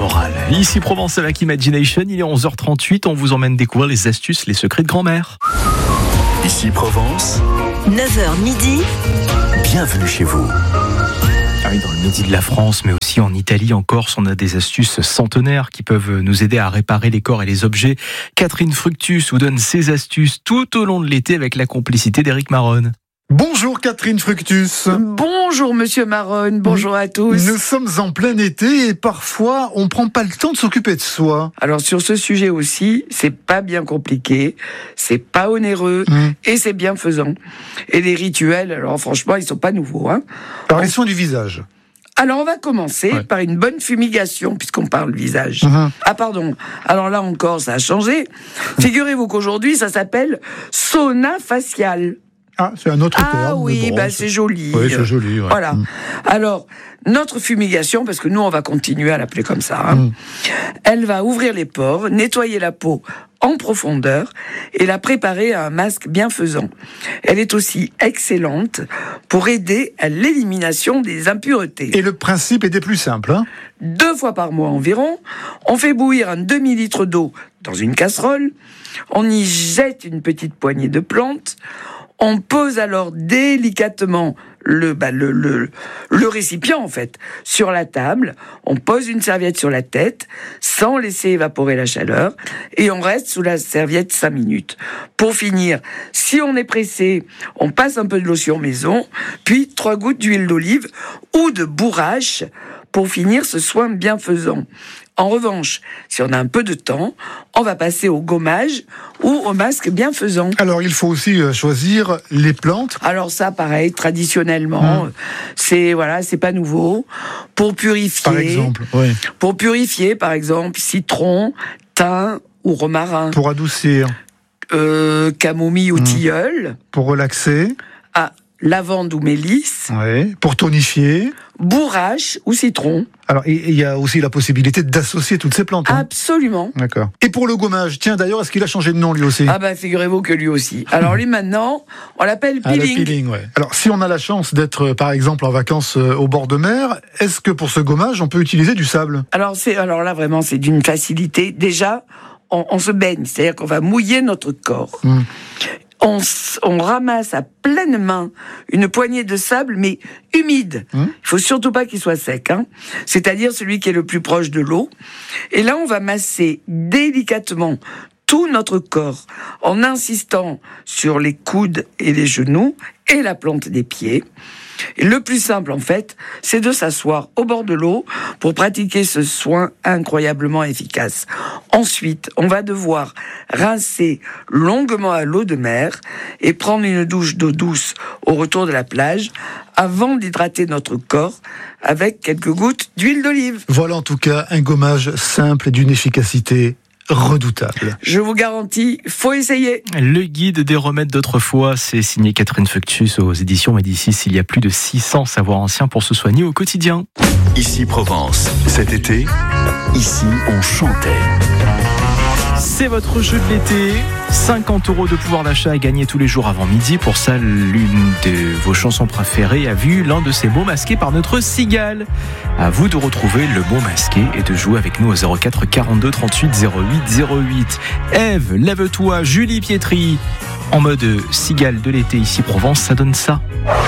morale. Ici Provence avec Imagination, il est 11h38, on vous emmène découvrir les astuces, les secrets de grand-mère. Ici Provence, 9h midi, bienvenue chez vous. Ah oui, dans le midi de la France, mais aussi en Italie, en Corse, on a des astuces centenaires qui peuvent nous aider à réparer les corps et les objets. Catherine Fructus vous donne ses astuces tout au long de l'été avec la complicité d'Éric Maronne. Bonjour Catherine Fructus. Bonjour Monsieur Maronne, bonjour à tous. Nous sommes en plein été et parfois on prend pas le temps de s'occuper de soi. Alors sur ce sujet aussi, c'est pas bien compliqué, c'est pas onéreux et c'est bienfaisant. Et les rituels, alors franchement, ils sont pas nouveaux. Alors les soins du visage. Alors on va commencer par une bonne fumigation puisqu'on parle visage. Ah pardon, alors là encore ça a changé. Figurez-vous qu'aujourd'hui ça s'appelle sauna facial. Ah, c'est un autre terme. Ah oui, bon, c'est joli. Oui, c'est joli. Ouais. Voilà. Alors, notre fumigation, parce que nous, on va continuer à l'appeler comme ça, elle va ouvrir les pores, nettoyer la peau en profondeur et la préparer à un masque bienfaisant. Elle est aussi excellente pour aider à l'élimination des impuretés. Et le principe est des plus simples. 2 fois par mois environ, on fait bouillir un demi-litre d'eau dans une casserole, on y jette une petite poignée de plantes, on pose alors délicatement le récipient en fait sur la table. On pose une serviette sur la tête sans laisser évaporer la chaleur et on reste sous la serviette 5 minutes. Pour finir, si on est pressé, on passe un peu de lotion maison, puis 3 gouttes d'huile d'olive ou de bourrache pour finir ce soin bienfaisant. En revanche, si on a un peu de temps, on va passer au gommage ou au masque bienfaisant. Alors, il faut aussi choisir les plantes. Alors ça, pareil, traditionnellement, c'est pas nouveau. Pour purifier, par exemple, pour purifier, par exemple, citron, thym ou romarin. Pour adoucir, camomille ou tilleul. pour relaxer, lavande ou mélisse. pour tonifier, bourrache ou citron. Alors, il y a aussi la possibilité d'associer toutes ces plantes. Absolument. D'accord. Et pour le gommage, tiens, d'ailleurs, est-ce qu'il a changé de nom lui aussi ? Ah ben, figurez-vous que lui aussi. Alors lui maintenant, on l'appelle peeling. Le peeling, Alors, si on a la chance d'être, par exemple, en vacances au bord de mer, est-ce que pour ce gommage, on peut utiliser du sable ? Alors là, vraiment, c'est d'une facilité. Déjà, on se baigne, c'est-à-dire qu'on va mouiller notre corps. On ramasse à pleine main une poignée de sable, mais humide. Il faut surtout pas qu'il soit sec, c'est-à-dire celui qui est le plus proche de l'eau. Et là, on va masser délicatement tout notre corps en insistant sur les coudes et les genoux et la plante des pieds. Et le plus simple, en fait, c'est de s'asseoir au bord de l'eau pour pratiquer ce soin incroyablement efficace. Ensuite, on va devoir rincer longuement à l'eau de mer et prendre une douche d'eau douce au retour de la plage avant d'hydrater notre corps avec quelques gouttes d'huile d'olive. Voilà en tout cas un gommage simple et d'une efficacité redoutable. Je vous garantis, faut essayer. Le guide des remèdes d'autrefois, c'est signé Catherine Fructus aux éditions Médicis. Il y a plus de 600 savoirs anciens pour se soigner au quotidien. Ici Provence, cet été, ici on chantait. C'est votre jeu de l'été. 50 € de pouvoir d'achat à gagner tous les jours avant midi. Pour ça, l'une de vos chansons préférées a vu l'un de ces mots masqués par notre cigale. À vous de retrouver le mot masqué et de jouer avec nous au 04 42 38 08 08. Ève, lève-toi, Julie Pietri. En mode cigale de l'été ici Provence, ça donne ça.